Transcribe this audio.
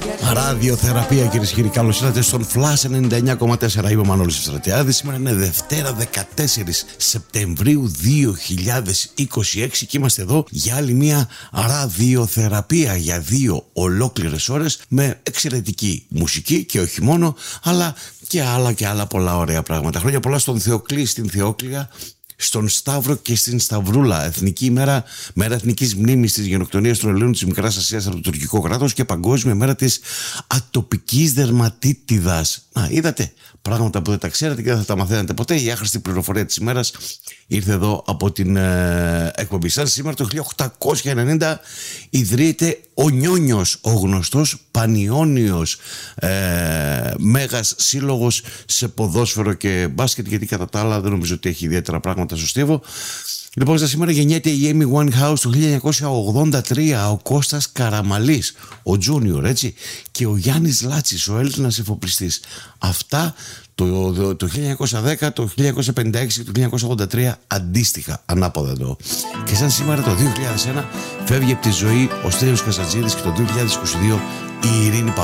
Ραδιοθεραπεία, κυρίες και κύριοι, καλώς ήρθατε στον Flash 99,4. Είμαι ο Μανώλης Ευστρατιάδης. Σήμερα είναι Δευτέρα 14 Σεπτεμβρίου 2026 και είμαστε εδώ για άλλη μια ραδιοθεραπεία για 2 ολόκληρες ώρες με εξαιρετική μουσική και όχι μόνο, αλλά και άλλα πολλά ωραία πράγματα. Χρόνια πολλά στον Θεοκλή, στην Θεόκλια, στον Σταύρο και στην Σταυρούλα. Εθνική ημέρα, μέρα εθνικής μνήμης της γενοκτονίας των Ελλήνων της Μικράς Ασίας από το τουρκικό κράτος και παγκόσμια μέρα της ατοπικής δερματίτιδας. Είδατε πράγματα που δεν τα ξέρετε και δεν θα τα μαθαίνετε ποτέ. Η άχρηστη πληροφορία της ημέρας ήρθε εδώ από την εκπομπή σας. Σήμερα το 1890 ιδρύεται ο Νιόνιος, ο γνωστός πανιόνιος μέγας σύλλογος σε ποδόσφαιρο και μπάσκετ, γιατί κατά τα άλλα δεν νομίζω ότι έχει ιδιαίτερα πράγματα στο στίβο. Λοιπόν, στα σήμερα γεννιέται η Amy Winehouse το 1983, ο Κώστας Καραμαλής, ο Junior, έτσι, και ο Γιάννης Λάτσης, ο Έλληνας εφοπλιστής. Αυτά το 1910, το 1956 και το 1983 αντίστοιχα, ανάποδα εδώ. Και σαν σήμερα το 2001 φεύγει από τη ζωή ο Στέλιος Καζατζίδης και το 2022 η Ειρήνη